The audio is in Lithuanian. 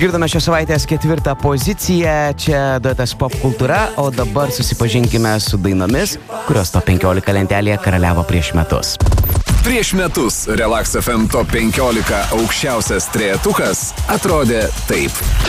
Išgirdome šios savaitės 4 poziciją, čia duetas Pop Kultūra, o dabar susipažinkime su dainomis, kurios Top 15 lentelėje karaliavo prieš metus. Prieš metus Relax FM Top 15 aukščiausias trejetukas atrodė taip.